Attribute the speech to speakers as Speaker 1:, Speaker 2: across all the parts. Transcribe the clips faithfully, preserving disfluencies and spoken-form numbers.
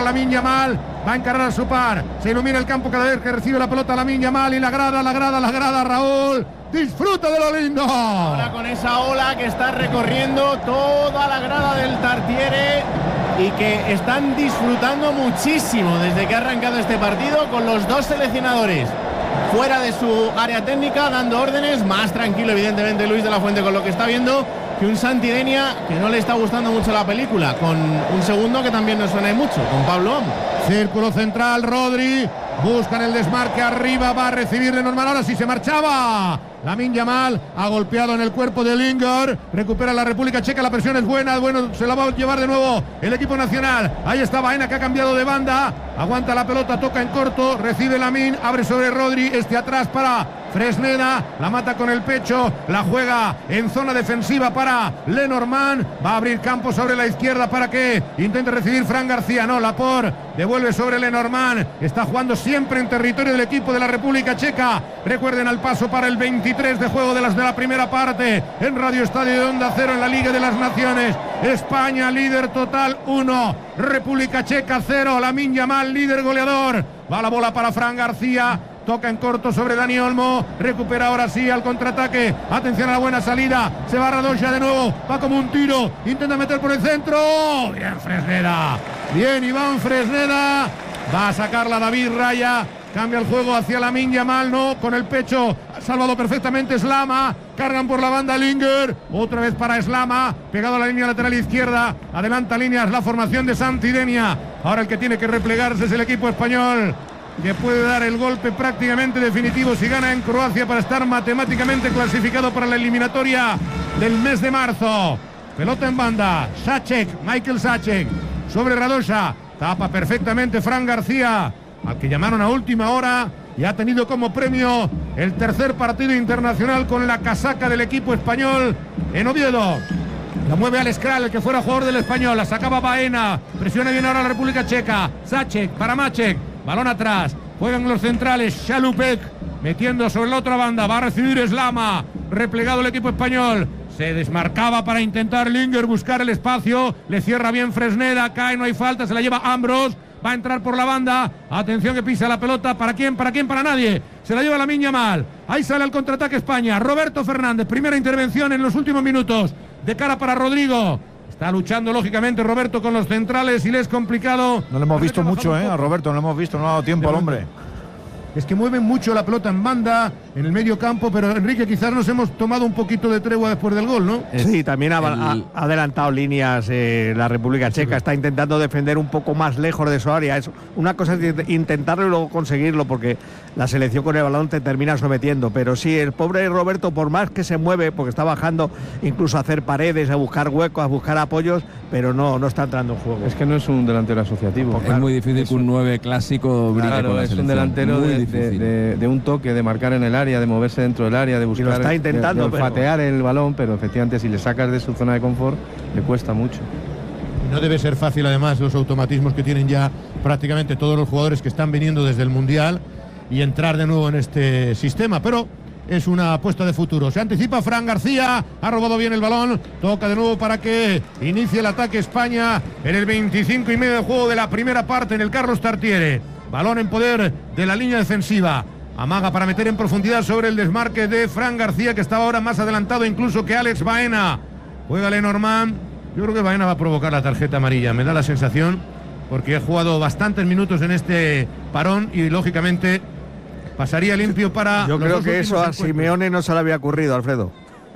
Speaker 1: Lamine Yamal, va a encarar a su par, se ilumina el campo cada vez que recibe la pelota Lamine Yamal y la grada, la grada, la grada, Raúl, disfruta de lo lindo.
Speaker 2: Ahora con esa ola que está recorriendo toda la grada del Tartiere y que están disfrutando muchísimo desde que ha arrancado este partido, con los dos seleccionadores fuera de su área técnica dando órdenes, más tranquilo evidentemente Luis de la Fuente con lo que está viendo, que un Santi Denia que no le está gustando mucho la película, con un segundo que también nos suena mucho, con Pablo Amo.
Speaker 1: Círculo central, Rodri, buscan el desmarque arriba, va a recibirle normal, ahora sí se marchaba. Lamine Yamal ha golpeado en el cuerpo de Lingard, recupera la República Checa, la presión es buena, bueno, se la va a llevar de nuevo el equipo nacional. Ahí está Baena, que ha cambiado de banda, aguanta la pelota, toca en corto, recibe Lamine, abre sobre Rodri, este atrás para Fresneda, la mata con el pecho, la juega en zona defensiva para Lenormand, va a abrir campo sobre la izquierda para que intente recibir Fran García, no, Laporte devuelve sobre Lenormand, está jugando siempre en territorio del equipo de la República Checa. Recuerden al paso para el veintitrés de juego de las de la primera parte en Radio Estadio de Onda Cero en la Liga de las Naciones. España líder total uno, República Checa cero, Lamine Yamal líder goleador, va la bola para Fran García, toca en corto sobre Dani Olmo, recupera ahora sí al contraataque, atención a la buena salida, se va Radosha de nuevo, va como un tiro, intenta meter por el centro, bien Fresneda, bien Iván Fresneda, va a sacarla David Raya, cambia el juego hacia Lamine Yamal, no, con el pecho, ha salvado perfectamente Slama, cargan por la banda Lingard, otra vez para Slama, pegado a la línea lateral izquierda, adelanta líneas la formación de Santi Denia, ahora el que tiene que replegarse es el equipo español, que puede dar el golpe prácticamente definitivo si gana en Croacia para estar matemáticamente clasificado para la eliminatoria del mes de marzo. Pelota en banda, Sacek, Michael Sacek, sobre Radosha, tapa perfectamente Fran García, al que llamaron a última hora y ha tenido como premio el tercer partido internacional con la casaca del equipo español en Oviedo. La mueve Alex Kral, el que fuera jugador del Español, la sacaba Baena, presiona bien ahora la República Checa, Sacek para Macek, balón atrás, juegan los centrales, Chalupek metiendo sobre la otra banda, va a recibir Slama, replegado el equipo español, se desmarcaba para intentar Lingard buscar el espacio, le cierra bien Fresneda, cae, no hay falta, se la lleva Ambrose, va a entrar por la banda, atención que pisa la pelota, ¿para quién? ¿Para quién? Para nadie, se la lleva Lamine Yamal, ahí sale al contraataque España, Roberto Fernández, primera intervención en los últimos minutos, de cara para Rodrigo. Está luchando lógicamente Roberto con los centrales y le es complicado.
Speaker 3: No lo hemos visto mucho, ¿eh? A Roberto no lo hemos visto, no ha dado tiempo al hombre.
Speaker 1: Es que mueven mucho la pelota en banda, en el medio campo, pero Enrique, quizás nos hemos tomado un poquito de tregua después del gol, ¿no?
Speaker 4: Sí, también ha,
Speaker 5: el...
Speaker 4: ha adelantado líneas eh, la República Checa, está intentando defender un poco más lejos de su área. Es una cosa es intentarlo y luego conseguirlo, porque la selección con el balón te termina sometiendo, pero sí, el pobre Roberto, por más que se mueve, porque está bajando incluso a hacer paredes, a buscar huecos, a buscar apoyos, pero no, no está entrando en juego.
Speaker 5: Es que no es un delantero asociativo.
Speaker 6: Es claro, muy difícil que un nueve clásico brille
Speaker 5: claro,
Speaker 6: con la
Speaker 5: es
Speaker 6: selección.
Speaker 5: Un delantero de, de, de, de un toque, de marcar en el área, de moverse dentro del área, de buscar,
Speaker 4: y lo está intentando,
Speaker 5: de, de olfatear pero... el balón, pero efectivamente si le sacas de su zona de confort, le cuesta mucho.
Speaker 1: No debe ser fácil además los automatismos que tienen ya prácticamente todos los jugadores que están viniendo desde el Mundial y entrar de nuevo en este sistema, pero es una apuesta de futuro. Se anticipa Fran García, ha robado bien el balón, toca de nuevo para que inicie el ataque España en el veinticinco y medio de juego de la primera parte en el Carlos Tartiere. Balón en poder de la línea defensiva. Amaga para meter en profundidad sobre el desmarque de Fran García, que estaba ahora más adelantado incluso que Alex Baena. Juega Lenormand. Yo creo que Baena va a provocar la tarjeta amarilla, me da la sensación, porque he jugado bastantes minutos en este parón y lógicamente pasaría limpio para...
Speaker 4: Yo creo que eso a Simeone no se le había ocurrido, Alfredo.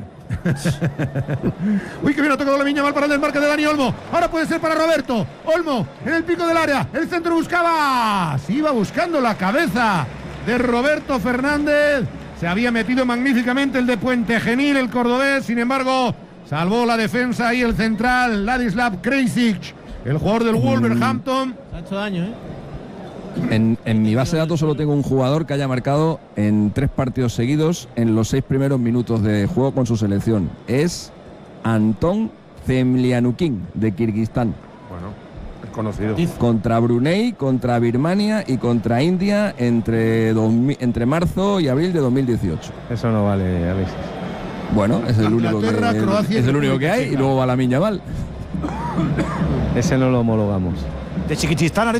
Speaker 1: Uy, que bien ha tocado Lamine Yamal para el desmarque de Dani Olmo. Ahora puede ser para Roberto. Olmo en el pico del área. El centro buscaba. Se iba buscando la cabeza de Roberto Fernández. Se había metido magníficamente el de Puente Genil, el cordobés. Sin embargo, salvó la defensa y el central, Ladislav Krejcic, el jugador del Wolverhampton.
Speaker 2: Se ha hecho daño, ¿eh?
Speaker 6: En, en mi base de datos solo tengo un jugador que haya marcado en tres partidos seguidos en los seis primeros minutos de juego con su selección. Es Anton Zemlianukin, de Kirguistán.
Speaker 5: Bueno, es conocido.
Speaker 6: Contra Brunei, contra Birmania y contra India entre, dos, entre marzo y abril de dos mil dieciocho.
Speaker 5: Eso no vale, Alexis.
Speaker 6: Bueno, es el único que, es el único que hay y luego va Lamine Yamal.
Speaker 5: Ese no lo homologamos.
Speaker 3: De Chiquichistán